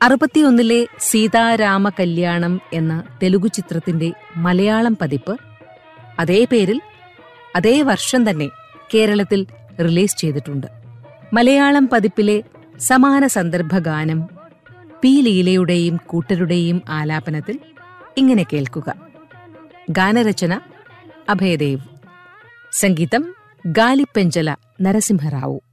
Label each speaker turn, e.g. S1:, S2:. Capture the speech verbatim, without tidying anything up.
S1: അറുപത്തിയൊന്നിലെ സീതാരാമ കല്യാണം എന്ന തെലുഗു ചിത്രത്തിന്റെ മലയാളം പതിപ്പ് അതേ പേരിൽ അതേ വർഷം തന്നെ കേരളത്തിൽ റിലീസ് ചെയ്തിട്ടുണ്ട്. മലയാളം പതിപ്പിലെ സമാന സന്ദർഭഗാനം പി ലീലയുടെയും കൂട്ടരുടെയും ആലാപനത്തിൽ ഇങ്ങനെ കേൾക്കുക. ഗാനരചന അഭയദേവ്, സംഗീതം ഗാലിപ്പെഞ്ചല നരസിംഹറാവു.